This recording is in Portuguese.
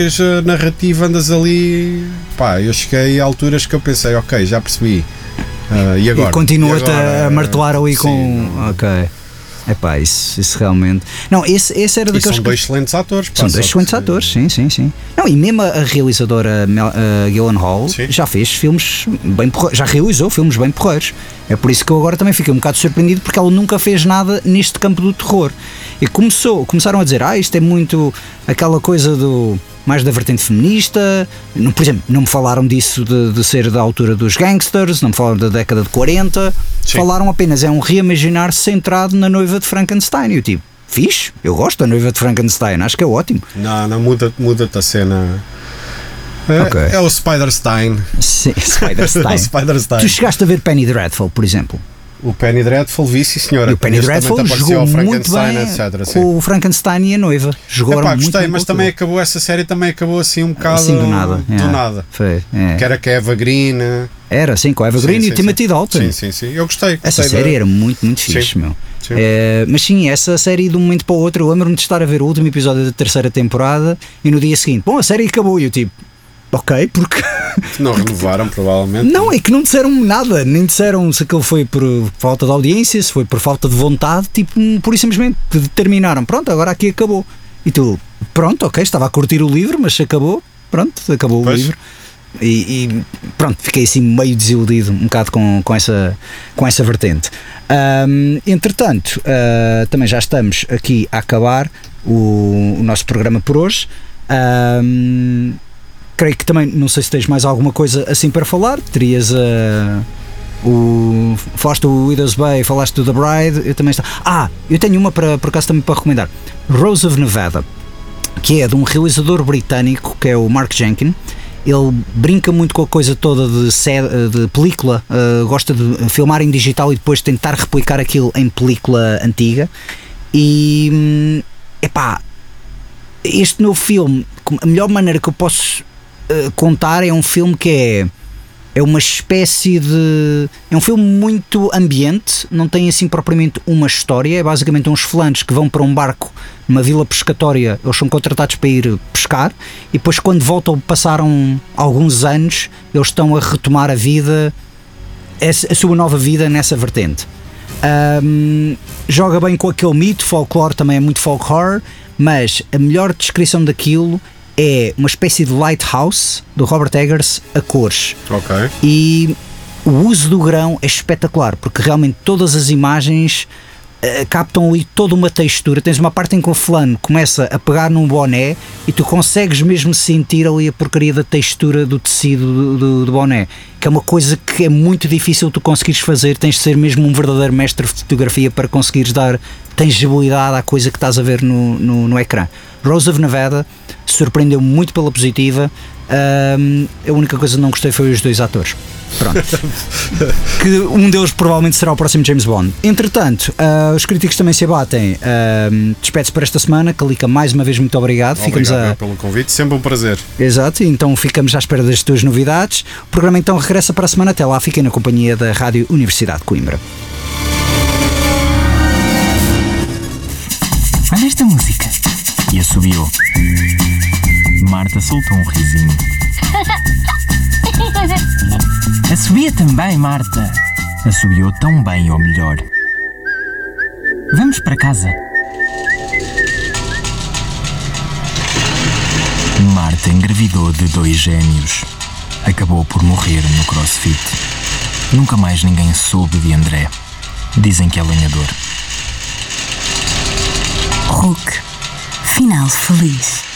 a narrativa andas ali, pá, eu cheguei a alturas que eu pensei, ok, já percebi, e agora? E continua-te a martelar ali com... Ok. Epá, isso realmente... Não, esse era daqueles... São dois excelentes atores. Pá, são dois excelentes atores, sim. Não, e mesmo a realizadora Gyllenhaal já fez filmes bem porreiros, já realizou filmes bem porreiros. É por isso que eu agora também fiquei um bocado surpreendido, porque ela nunca fez nada neste campo do terror. E começaram a dizer, isto é muito aquela coisa do... mais da vertente feminista, por exemplo, não me falaram disso de ser da altura dos gangsters, não me falaram da década de 40, falaram apenas, é um reimaginar centrado na noiva de Frankenstein. E eu tipo, fixe, eu gosto da noiva de Frankenstein, acho que é ótimo. Não, muda-te a cena. É o Spider-Stein. Sim, Spider-Stein. É o Spider-Stein. Tu chegaste a ver Penny Dreadful, por exemplo? O Penny Dreadful, vi, sim senhora. E o Penny Dreadful jogou muito bem, etc, com o Frankenstein e a noiva. Jogaram muito gostei, bem, mas também acabou, essa série também acabou assim um bocado assim do nada. Foi, Que era com a Eva Green. Era, sim, com a Eva Green e o Timothy Dalton. Sim, eu gostei. Essa série era muito fixe, meu. Mas sim, essa série de um momento para o outro, eu lembro-me de estar a ver o último episódio da terceira temporada e no dia seguinte, a série acabou e eu tipo, ok, porque... Não renovaram, provavelmente. Não, é que não disseram nada, nem disseram se aquilo foi por falta de audiência, se foi por falta de vontade, tipo, por isso simplesmente terminaram, pronto, agora aqui acabou. E tu, pronto, ok, estava a curtir o livro, mas acabou o livro. E pronto, fiquei assim meio desiludido um bocado com essa vertente. Entretanto, também já estamos aqui a acabar o nosso programa por hoje. Creio que também, não sei se tens mais alguma coisa assim para falar. Terias falaste do Widow's Bay, falaste do The Bride. Eu também eu tenho uma por acaso também para recomendar, Rose of Nevada, que é de um realizador britânico que é o Mark Jenkins. Ele brinca muito com a coisa toda de película, gosta de filmar em digital e depois tentar replicar aquilo em película antiga. E este novo filme, a melhor maneira que eu posso contar, é um filme que é uma espécie de... é um filme muito ambiente, não tem assim propriamente uma história, é basicamente uns falantes que vão para um barco numa vila pescatória, eles são contratados para ir pescar e depois quando voltam, passaram alguns anos, eles estão a retomar a vida, a sua nova vida nessa vertente. Joga bem com aquele mito, folclore também é muito folk horror, mas a melhor descrição daquilo é uma espécie de lighthouse do Robert Eggers a cores. E o uso do grão é espetacular, porque realmente todas as imagens captam ali toda uma textura. Tens uma parte em que o fulano começa a pegar num boné e tu consegues mesmo sentir ali a porcaria da textura do tecido do boné, que é uma coisa que é muito difícil tu conseguires fazer. Tens de ser mesmo um verdadeiro mestre de fotografia para conseguires dar tangibilidade à coisa que estás a ver no ecrã. Rose of Nevada surpreendeu-me muito pela positiva. A única coisa que não gostei foi os dois atores. Pronto. Que um deles provavelmente será o próximo James Bond. Entretanto, os críticos também se abatem. Despede-se para esta semana. Calica, mais uma vez, muito obrigado. Obrigado pelo convite, sempre um prazer. Exato, então ficamos à espera das tuas novidades. O programa então regressa para a semana. Até lá, fiquem na companhia da Rádio Universidade de Coimbra. Olha esta música. E assobiou. Marta soltou um risinho. Assobia também, Marta. Assobiou tão bem, ou melhor. Vamos para casa. Marta engravidou de 2 gêmeos. Acabou por morrer no CrossFit. Nunca mais ninguém soube de André. Dizem que é lenhador. Hulk. Final feliz.